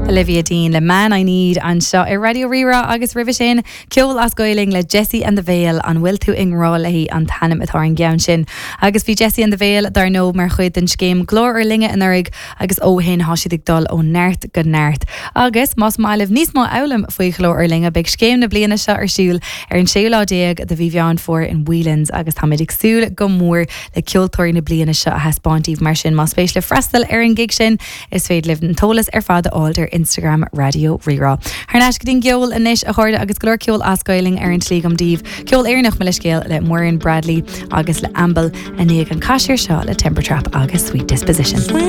Olivia Dean, Le Man I Need an seo I Radio Rira agus ribh sin ceol as goiling le Jessie and the Veil an bhfuil tú ingrá lehí an tanam atá an gceann sin. Agus bhí Jessie and the Veil dar nó mar chuid den scéim glór ar linge in urig agus óhin háisiigh dul ó neart go neart. Agus más máileh níos má elam faoi glór ar linge beag scéim na bliana seo ar siúil ar an séoládéag de bhí bheán for in Whelan's agus tá idig súil go mór le ceoltóirí na bliana seo a hespáintíh mar sin má spéis le freistal ar an gig sin is féad libh an tolas ar fad áildir Instagram Radio Rira. Harnáis go dtín geol inis a chuirde agus glór ceol ascoiling ar an slígam díomh. Ceol éarnach me le scéal le Maureen Bradley agus le Amble a níag an caiisiir seo le Temper Trap agus Sweet Disposition.